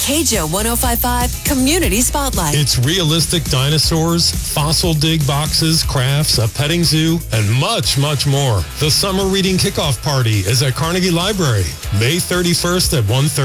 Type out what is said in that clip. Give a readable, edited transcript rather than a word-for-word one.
KJO 105.5 Community Spotlight. It's realistic dinosaurs, fossil dig boxes, crafts, a petting zoo, and much, much more. The Summer Reading Kickoff Party is at Carnegie Library, May 31st at 1:30.